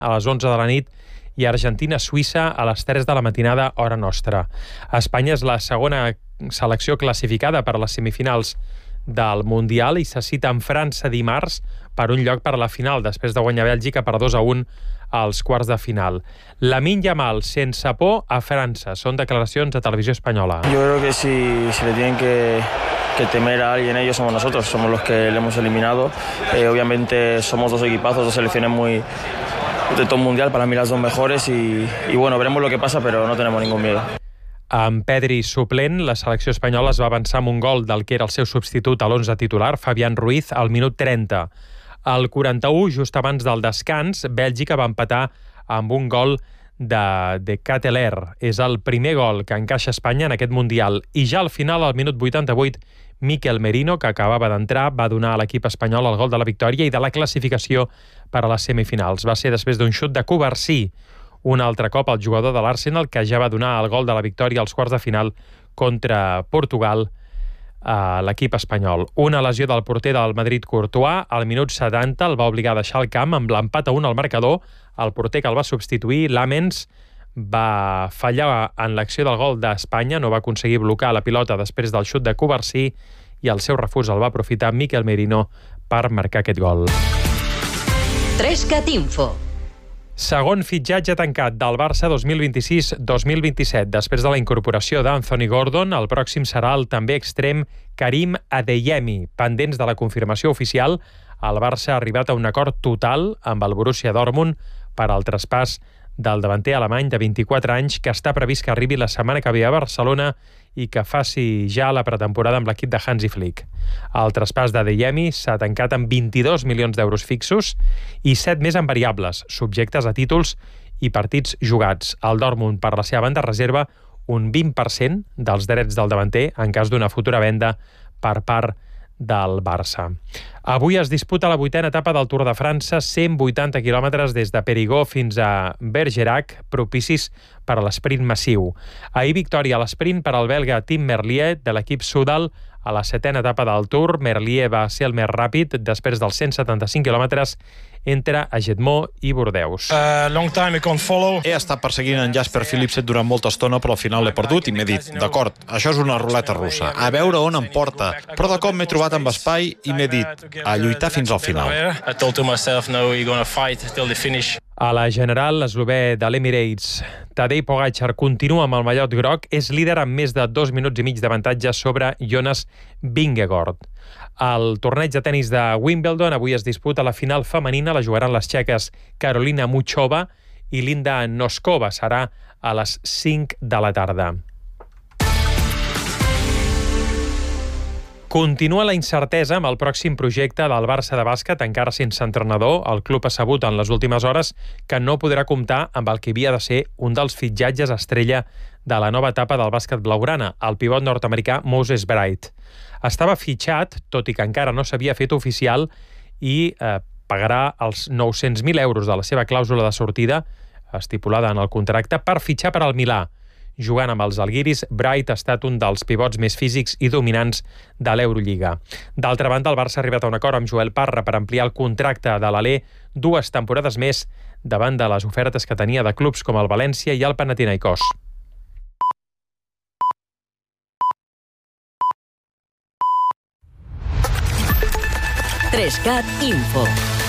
a les 11 de la nit i Argentina-Suïssa a les 3 de la matinada, hora nostra. Espanya és la segona selecció classificada per a les semifinals del Mundial i se cita amb França dimarts per un lloc per a la final, després de guanyar Bèlgica per 2-1 als quarts de final. Lamine Yamal, sense por a França. Són declaracions a Televisió Espanyola. Yo creo que si le tienen que temer a alguien, ellos somos nosotros, somos los que le hemos eliminado. Obviamente somos dos equipazos, dos selecciones muy de top mundial, para mí las dos mejores y bueno, veremos lo que pasa, pero no tenemos ningún miedo. Amb Pedri suplent, la selecció espanyola es va avançar amb un gol del que era el seu substitut a l'11 titular, Fabián Ruiz, al minut 30. Al 41, just abans del descans, Bèlgica va empatar amb un gol de Cateler. És el primer gol que encaixa Espanya en aquest Mundial. I ja al final, al minut 88, Mikel Merino, que acabava d'entrar, va donar a l'equip espanyol el gol de la victòria i de la classificació per a les semifinals. Va ser després d'un xut de Covarsí, un altre cop el jugador de l'Arsenal, que ja va donar el gol de la victòria als quarts de final contra Portugal a l'equip espanyol. Una lesió del porter del Madrid, Courtois, al minut 70 el va obligar a deixar el camp amb l'empat a 1 al marcador. El porter que el va substituir, Lamens, va fallar en l'acció del gol d'Espanya, no va aconseguir blocar la pilota després del xut de Covarsí i el seu refús el va aprofitar Mikel Merino per marcar aquest gol. 3CAT Info. Segon fitxatge tancat del Barça 2026-2027. Després de la incorporació d'Anthony Gordon, el pròxim serà el també extrem Karim Adeyemi. Pendents de la confirmació oficial, el Barça ha arribat a un acord total amb el Borussia Dortmund per al traspàs del davanter alemany de 24 anys, que està previst que arribi la setmana que ve a Barcelona i que faci ja la pretemporada amb l'equip de Hansi Flick. El traspàs d'Adeyemi s'ha tancat amb 22 milions d'euros fixos i 7 més en variables, subjectes a títols i partits jugats. El Dortmund, per la seva banda, reserva un 20% dels drets del davanter en cas d'una futura venda per part del Barça. Avui es disputa la 8a etapa del Tour de França, 180 quilòmetres des de Périgord fins a Bergerac, propicis per a l'esprint massiu. Ahir victòria a l'esprint per al belga Tim Merlier de l'equip Soudal a la 7a etapa del Tour. Merlier va ser el més ràpid després dels 175 quilòmetres entre Agetmó i Bordeus. He estat perseguint en Jasper Philipsen durant molta estona, però al final l'he perdut i m'he dit, d'acord, això és una ruleta russa, a veure on em porta. Però de cop m'he trobat amb espai i m'he dit, a lluitar fins al final. A la general, l'eslovè de l'Emirates, Tadej Pogačar, continua amb el mallot groc, és líder amb més de 2 minuts i mig d'avantatge sobre Jonas Vingegaard. Al torneig de tenis de Wimbledon avui es disputa la final femenina, la jugaran les txeques Karolina Muchova i Linda Noskova. Serà a les 5 de la tarda. Continua la incertesa amb el pròxim projecte del Barça de bàsquet, encara sense entrenador. El club ha sabut en les últimes hores que no podrà comptar amb el que havia de ser un dels fitxatges estrella de la nova etapa del bàsquet blaugrana, el pivot nord-americà Moses Bright. Estava fitxat, tot i que encara no s'havia fet oficial, i pagarà els 900.000 euros de la seva clàusula de sortida, estipulada en el contracte, per fitxar per al Milà. Jugant amb els alguiris, Bright ha estat un dels pivots més físics i dominants de l'Eurolliga. D'altra banda, el Barça ha arribat a un acord amb Joel Parra per ampliar el contracte de l'Alé 2 temporades més davant de les ofertes que tenia de clubs com el València i el Panathinaikos. Trescat Info.